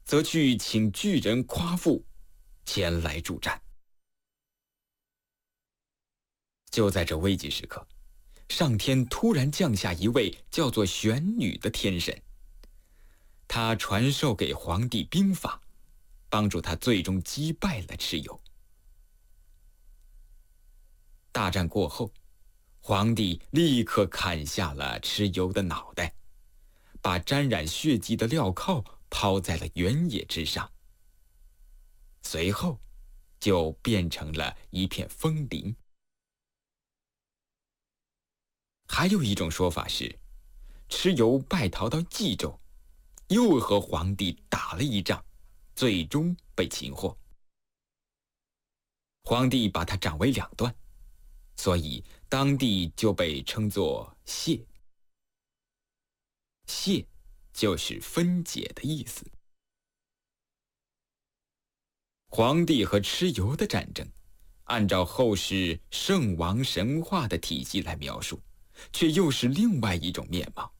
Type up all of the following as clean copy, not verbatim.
则去请巨人夸父前来助战。就在这危急时刻，上天突然降下一位叫做玄女的天神，她传授给皇帝兵法，帮助他最终击败了蚩尤。大战过后，皇帝立刻砍下了蚩尤的脑袋，把沾染血迹的镣铐抛在了原野之上，随后就变成了一片枫林。还有一种说法是，蚩尤败逃到冀州，又和皇帝打了一仗，最终被擒获。皇帝把他斩为2段，所以当地就被称作谢。谢就是分解的意思。皇帝和蚩尤的战争，按照后世圣王神话的体系来描述，却又是另外一种面貌。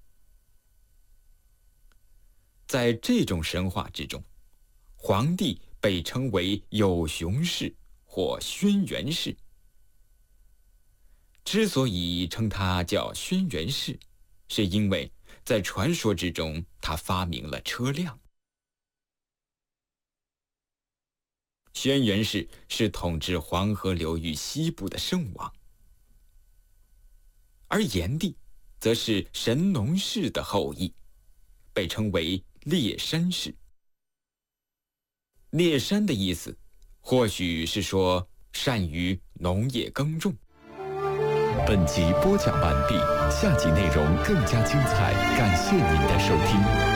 在这种神话之中，皇帝被称为有熊氏或轩辕氏。之所以称他叫轩辕氏，是因为在传说之中，他发明了车辆。轩辕氏是统治黄河流域西部的圣王，而炎帝则是神农氏的后裔，被称为烈山氏。烈山的意思，或许是说善于农业耕种。 本集播讲完毕，下集内容更加精彩，感谢您的收听。